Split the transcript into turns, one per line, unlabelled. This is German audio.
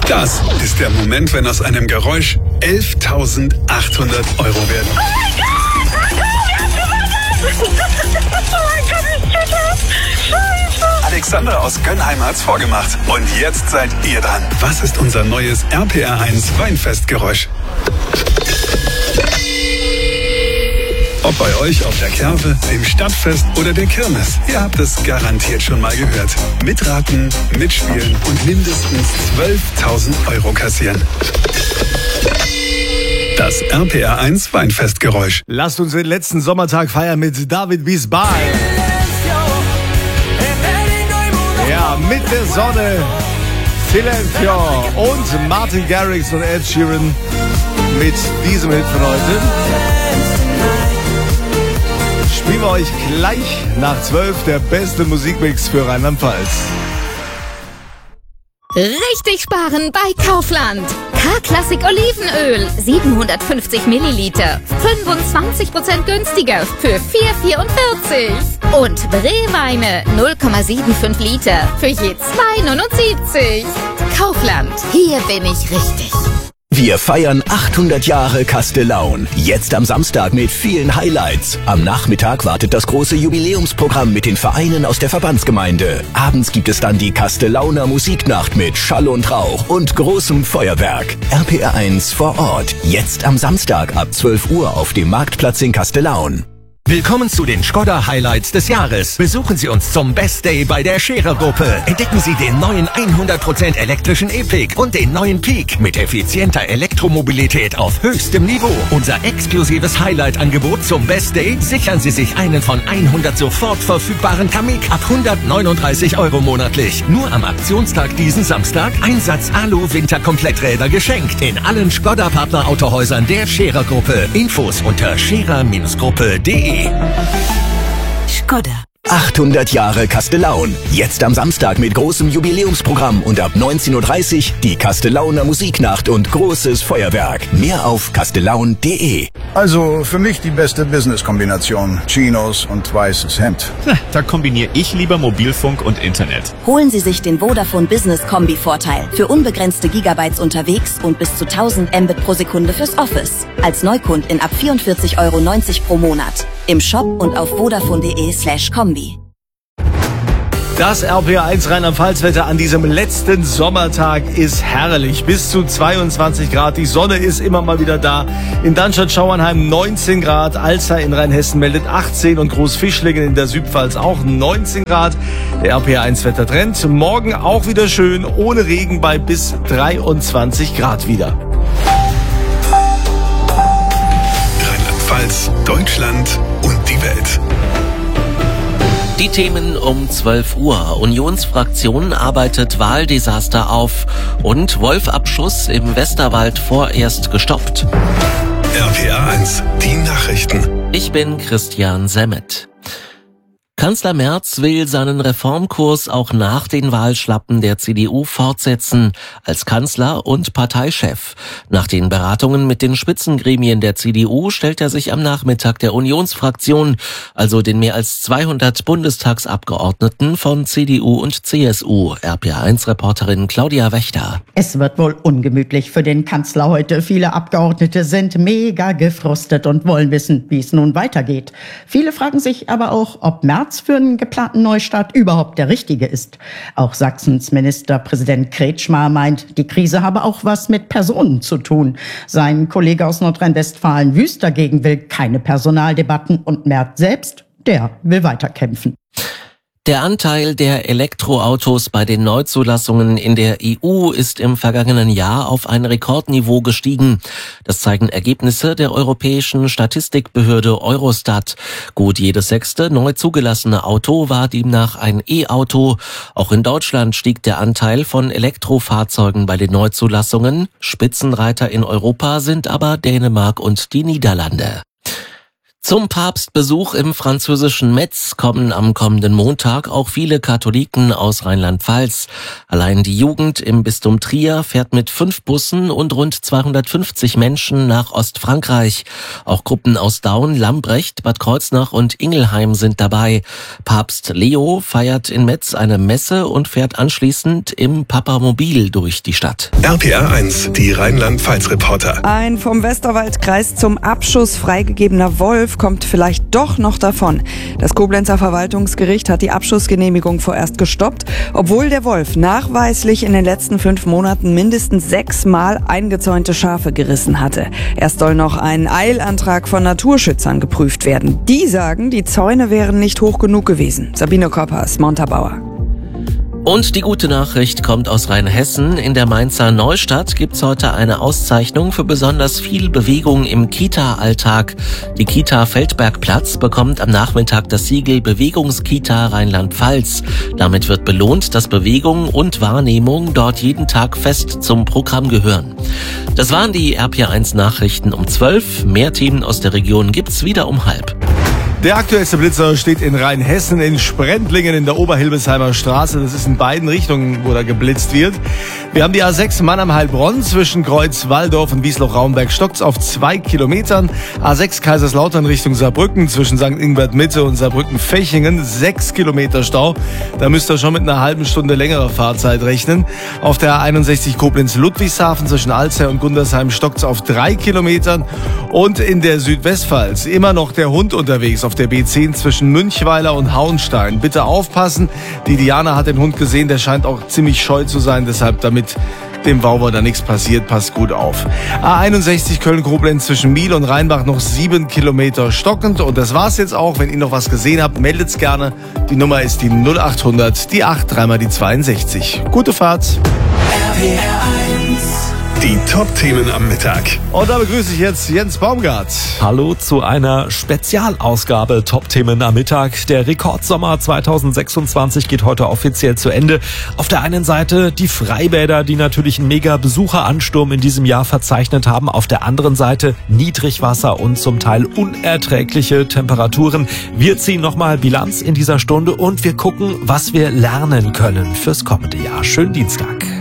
Das ist der Moment, wenn aus einem Geräusch 11.800 Euro werden.
Oh mein Gott! Oh mein Gott, ich check das! Scheiße!
Alexander aus Gönnheim hat's vorgemacht. Und jetzt seid ihr dran. Was ist unser neues RPR1 Weinfestgeräusch? Ob bei euch auf der Kerbe, dem Stadtfest oder der Kirmes, ihr habt es garantiert schon mal gehört. Mitraten, mitspielen und mindestens 12.000 Euro kassieren. Das RPR1 Weinfestgeräusch.
Lasst uns den letzten Sommertag feiern mit David Bisbal. Ja, mit der Sonne. Silencio und Martin Garrix und Ed Sheeran mit diesem Hit von heute. Spielen wir euch gleich nach 12 der beste Musikmix für Rheinland-Pfalz.
Richtig sparen bei Kaufland. K-Klassik Olivenöl, 750 Milliliter, 25% günstiger für 4,44. Und Bree-Weine, 0,75 Liter für je 2,79. Kaufland, hier bin ich richtig.
Wir feiern 800 Jahre Kastellaun. Jetzt am Samstag mit vielen Highlights. Am Nachmittag wartet das große Jubiläumsprogramm mit den Vereinen aus der Verbandsgemeinde. Abends gibt es dann die Kastellauner Musiknacht mit Schall und Rauch und großem Feuerwerk. RPR1 vor Ort. Jetzt am Samstag ab 12 Uhr auf dem Marktplatz in Kastellaun.
Willkommen zu den Skoda Highlights des Jahres. Besuchen Sie uns zum Best Day bei der Scherer Gruppe. Entdecken Sie den neuen 100% elektrischen E-Pick und den neuen Peak mit effizienter Elektromobilität auf höchstem Niveau. Unser exklusives Highlight-Angebot zum Best Day: sichern Sie sich einen von 100 sofort verfügbaren Kamiq ab 139 Euro monatlich. Nur am Aktionstag diesen Samstag Einsatz Alu-Winter-Kompletträder geschenkt in allen Skoda-Partner-Autohäusern der Scherer Gruppe. Infos unter scherer-gruppe.de.
Skoda.
800 Jahre Kastellaun. Jetzt am Samstag mit großem Jubiläumsprogramm und ab 19.30 Uhr die Kastellauner Musiknacht und großes Feuerwerk. Mehr auf kastellaun.de.
Also für mich die beste Business-Kombination. Chinos und weißes Hemd.
Da kombiniere ich lieber Mobilfunk und Internet.
Holen Sie sich den Vodafone Business Kombi-Vorteil. Für unbegrenzte Gigabytes unterwegs und bis zu 1000 Mbit pro Sekunde fürs Office. Als Neukundin ab 44,90 Euro pro Monat. Im Shop und auf vodafone.de/kombi.
Das RPR1 Rheinland-Pfalz-Wetter an diesem letzten Sommertag ist herrlich. Bis zu 22 Grad. Die Sonne ist immer mal wieder da. In Darmstadt-Schauernheim 19 Grad. Alzey in Rheinhessen meldet 18 und Großfischlingen in der Südpfalz auch 19 Grad. Der RPR1-Wettertrend. Morgen auch wieder schön, ohne Regen bei bis 23 Grad wieder.
Rheinland-Pfalz, Deutschland und die Welt.
Die Themen um 12 Uhr. Unionsfraktion arbeitet Wahldesaster auf und Wolfabschuss im Westerwald vorerst gestoppt.
RPR1, die Nachrichten.
Ich bin Christian Semmet. Kanzler Merz will seinen Reformkurs auch nach den Wahlschlappen der CDU fortsetzen, als Kanzler und Parteichef. Nach den Beratungen mit den Spitzengremien der CDU stellt er sich am Nachmittag der Unionsfraktion, also den mehr als 200 Bundestagsabgeordneten von CDU und CSU. RPR1-Reporterin Claudia Wächter.
Es wird wohl ungemütlich für den Kanzler heute. Viele Abgeordnete sind mega gefrustet und wollen wissen, wie es nun weitergeht. Viele fragen sich aber auch, ob Merz für einen geplanten Neustart überhaupt der richtige ist. Auch Sachsens Ministerpräsident Kretschmer meint, die Krise habe auch was mit Personen zu tun. Sein Kollege aus Nordrhein-Westfalen Wüst dagegen will keine Personaldebatten und Merz selbst, der will weiterkämpfen.
Der Anteil der Elektroautos bei den Neuzulassungen in der EU ist im vergangenen Jahr auf ein Rekordniveau gestiegen. Das zeigen Ergebnisse der europäischen Statistikbehörde Eurostat. Gut jedes 6. neu zugelassene Auto war demnach ein E-Auto. Auch in Deutschland stieg der Anteil von Elektrofahrzeugen bei den Neuzulassungen. Spitzenreiter in Europa sind aber Dänemark und die Niederlande. Zum Papstbesuch im französischen Metz kommen am kommenden Montag auch viele Katholiken aus Rheinland-Pfalz. Allein die Jugend im Bistum Trier fährt mit 5 Bussen und rund 250 Menschen nach Ostfrankreich. Auch Gruppen aus Daun, Lambrecht, Bad Kreuznach und Ingelheim sind dabei. Papst Leo feiert in Metz eine Messe und fährt anschließend im Papamobil durch die Stadt.
RPR 1, die Rheinland-Pfalz-Reporter.
Ein vom Westerwaldkreis zum Abschuss freigegebener Wolf kommt vielleicht doch noch davon. Das Koblenzer Verwaltungsgericht hat die Abschussgenehmigung vorerst gestoppt, obwohl der Wolf nachweislich in den letzten 5 Monaten mindestens 6 Mal eingezäunte Schafe gerissen hatte. Erst soll noch ein Eilantrag von Naturschützern geprüft werden. Die sagen, die Zäune wären nicht hoch genug gewesen. Sabine Koppers, Montabaur.
Und die gute Nachricht kommt aus Rheinhessen. In der Mainzer Neustadt gibt's heute eine Auszeichnung für besonders viel Bewegung im Kita-Alltag. Die Kita Feldbergplatz bekommt am Nachmittag das Siegel Bewegungskita Rheinland-Pfalz. Damit wird belohnt, dass Bewegung und Wahrnehmung dort jeden Tag fest zum Programm gehören. Das waren die RPR 1 Nachrichten um 12. Mehr Themen aus der Region gibt's wieder um 12:30.
Der aktuellste Blitzer steht in Rheinhessen in Sprendlingen in der Oberhilbesheimer Straße. Das ist in beiden Richtungen, wo da geblitzt wird. Wir haben die A6 Mannheim-Heilbronn zwischen Kreuz-Walldorf und Wiesloch-Raumberg stockt's auf 2 Kilometern. A6 Kaiserslautern Richtung Saarbrücken zwischen St. Ingbert-Mitte und Saarbrücken-Fechingen 6 Kilometer Stau. Da müsst ihr schon mit einer halben Stunde längerer Fahrzeit rechnen. Auf der A61 Koblenz-Ludwigshafen zwischen Alzey und Gundersheim stockt's auf 3 Kilometern. Und in der Südwestpfalz immer noch der Hund unterwegs auf der B10 zwischen Münchweiler und Hauenstein. Bitte aufpassen. Die Diana hat den Hund gesehen, der scheint auch ziemlich scheu zu sein, deshalb damit dem Wauwer da nichts passiert, passt gut auf. A61 Köln-Koblenz zwischen Miel und Rheinbach noch 7 Kilometer stockend. Und das war's jetzt auch. Wenn ihr noch was gesehen habt, meldet's gerne. Die Nummer ist die 0800, die 8, dreimal die 62. Gute Fahrt.
Die Top-Themen am Mittag.
Und da begrüße ich jetzt Jens Baumgart.
Hallo zu einer Spezialausgabe Top-Themen am Mittag. Der Rekordsommer 2026 geht heute offiziell zu Ende. Auf der einen Seite die Freibäder, die natürlich einen mega Besucheransturm in diesem Jahr verzeichnet haben. Auf der anderen Seite Niedrigwasser und zum Teil unerträgliche Temperaturen. Wir ziehen nochmal Bilanz in dieser Stunde und wir gucken, was wir lernen können fürs kommende Jahr. Schönen Dienstag.